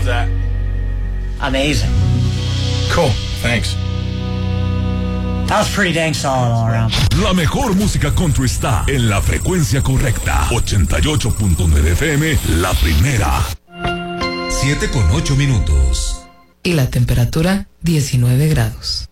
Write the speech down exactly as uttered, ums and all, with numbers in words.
love that. Amazing. Cool, thanks. That was pretty dang solid all around. La mejor música country está en la frecuencia correcta. ochenta y ocho punto nueve F M, la primera. siete con ocho minutos. Y la temperatura, diecinueve grados.